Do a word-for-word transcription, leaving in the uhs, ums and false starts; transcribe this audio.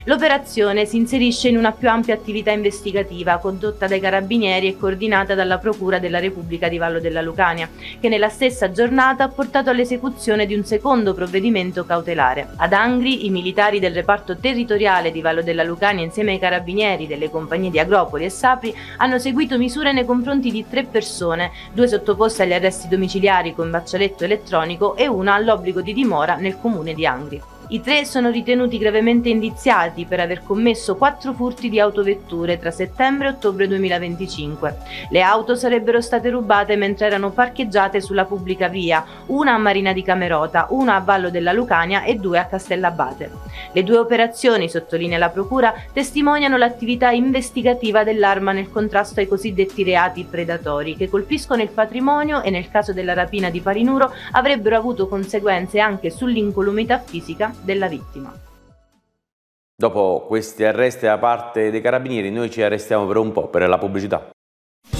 L'operazione si inserisce in una più ampia attività investigativa condotta dai Carabinieri e coordinata dalla Procura della Repubblica di Vallo della Lucania, che nella stessa giornata ha portato all'esecuzione di un secondo provvedimento cautelare. Ad Angri, i militari del reparto territoriale di Vallo della Lucania insieme ai Carabinieri delle compagnie di Agropoli e Sapri hanno seguito misure nei confronti di tre persone, due sottoposte agli arresti domiciliari con braccialetto elettronico e una all'obbligo di dimora nel comune di Angri. I tre sono ritenuti gravemente indiziati per aver commesso quattro furti di autovetture tra settembre e ottobre duemilaventicinque. Le auto sarebbero state rubate mentre erano parcheggiate sulla pubblica via, una a Marina di Camerota, una a Vallo della Lucania e due a Castellabate. Le due operazioni, sottolinea la Procura, testimoniano l'attività investigativa dell'Arma nel contrasto ai cosiddetti reati predatori, che colpiscono il patrimonio e nel caso della rapina di Palinuro avrebbero avuto conseguenze anche sull'incolumità fisica della vittima. Dopo questi arresti da parte dei Carabinieri noi ci arrestiamo per un po' per la pubblicità.